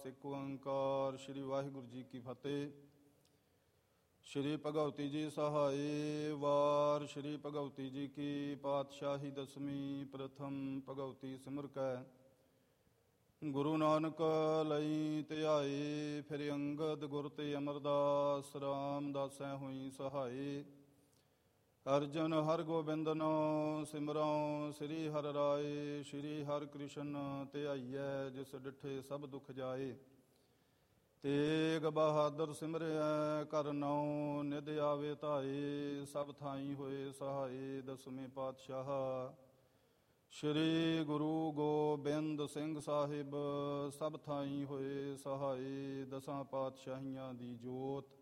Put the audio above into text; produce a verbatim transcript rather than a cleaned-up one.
ਇੱਕ ਓੰਕਾਰ ਸ੍ਰੀ ਵਾਹਿਗੁਰੂ ਜੀ ਕੀ ਫਤਿਹ। ਸ਼੍ਰੀ ਭਗਵਤੀ ਜੀ ਸਹਾਏ। ਵਾਰ ਸ਼੍ਰੀ ਭਗਵਤੀ ਜੀ ਕੀ ਪਾਤਸ਼ਾਹੀ ਦਸਵੀਂ। ਪ੍ਰਥਮ ਭਗਵਤੀ ਸਿਮਰ ਕੈ ਗੁਰੂ ਨਾਨਕ ਲਈ ਧਿਆਏ। ਫਿਰ ਅੰਗਦ ਗੁਰ ਤੇ ਅਮਰਦਾਸ ਰਾਮਦਾਸੈ ਹੋਈ ਸਹਾਏ। ਅਰਜਨ ਹਰ ਗੋਬਿੰਦ ਨੋ ਸਿਮਰਉ ਸ੍ਰੀ ਹਰਿ ਰਾਏ। ਸ਼੍ਰੀ ਹਰਿ ਕ੍ਰਿਸ਼ਨ ਧਿਆਈਐ ਜਿਸ ਡਿਠੇ ਸਭ ਦੁਖ ਜਾਏ। ਤੇਗ ਬਹਾਦਰ ਸਿਮਰਿਐ ਕਰ ਨਉ ਨਿਧ ਆਵੇ ਧਾਏ। ਸਭ ਥਾਈ ਹੋਏ ਸਹਾਏ ਦਸਵੇਂ ਪਾਤਸ਼ਾਹ ਸ਼੍ਰੀ ਗੁਰੂ ਗੋਬਿੰਦ ਸਿੰਘ ਸਾਹਿਬ। ਸਭ ਥਾਈ ਹੋਏ ਸਹਾਏ ਦਸਾਂ ਪਾਤਸ਼ਾਹੀਆਂ ਦੀ ਜੋਤ।